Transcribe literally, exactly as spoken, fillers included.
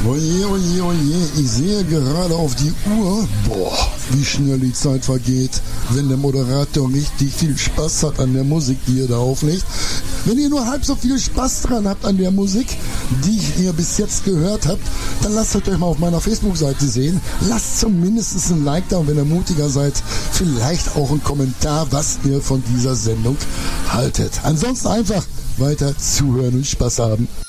Oje, oje, oje, ich sehe gerade auf die Uhr. Boah, wie schnell die Zeit vergeht, wenn der Moderator richtig viel Spaß hat an der Musik, die ihr da auflegt. Wenn ihr nur halb so viel Spaß dran habt an der Musik, die ihr bis jetzt gehört habt, dann lasst euch mal auf meiner Facebook-Seite sehen. Lasst zumindest ein Like da und wenn ihr mutiger seid, vielleicht auch einen Kommentar, was ihr von dieser Sendung haltet. Ansonsten einfach weiter zuhören und Spaß haben.